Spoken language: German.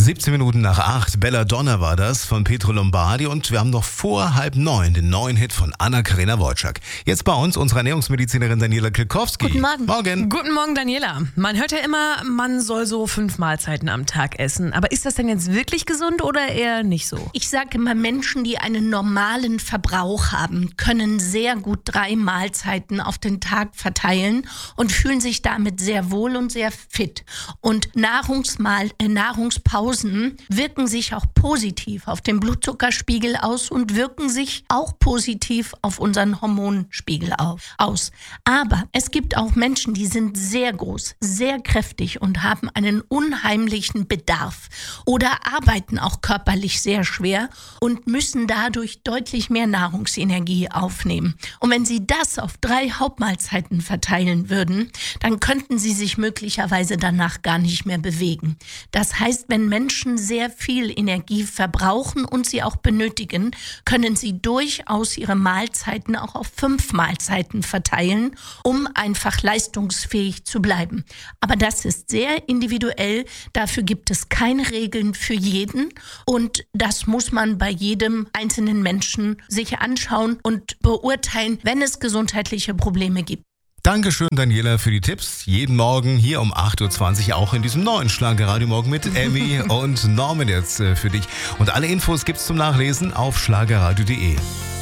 17 Minuten nach 8, Belladonna war das von Pietro Lombardi und wir haben noch vor 8:30 den neuen Hit von Anna-Karina Wojcik. Jetzt bei uns unsere Ernährungsmedizinerin Daniela Kilkowski. Guten Morgen. Morgen. Guten Morgen, Daniela. Man hört ja immer, man soll so 5 Mahlzeiten am Tag essen. Aber ist das denn jetzt wirklich gesund oder eher nicht so? Ich sage immer, Menschen, die einen normalen Verbrauch haben, können sehr gut 3 Mahlzeiten auf den Tag verteilen und fühlen sich damit sehr wohl und sehr fit. Und Nahrungspausen wirken sich auch positiv auf den Blutzuckerspiegel aus und wirken sich auch positiv auf unseren Hormonspiegel aus. Aber es gibt auch Menschen, die sind sehr groß, sehr kräftig und haben einen unheimlichen Bedarf oder arbeiten auch körperlich sehr schwer und müssen dadurch deutlich mehr Nahrungsenergie aufnehmen. Und wenn sie das auf 3 Hauptmahlzeiten verteilen würden, dann könnten sie sich möglicherweise danach gar nicht mehr bewegen. Das heißt, wenn Menschen sehr viel Energie verbrauchen und sie auch benötigen, können sie durchaus ihre Mahlzeiten auch auf 5 Mahlzeiten verteilen, um einfach leistungsfähig zu bleiben. Aber das ist sehr individuell, dafür gibt es keine Regeln für jeden und das muss man bei jedem einzelnen Menschen sich anschauen und beurteilen, wenn es gesundheitliche Probleme gibt. Dankeschön, Daniela, für die Tipps. Jeden Morgen hier um 8:20 Uhr auch in diesem neuen Schlagerradio Morgen mit Emmy und Norman jetzt für dich. Und alle Infos gibt's zum Nachlesen auf schlagerradio.de.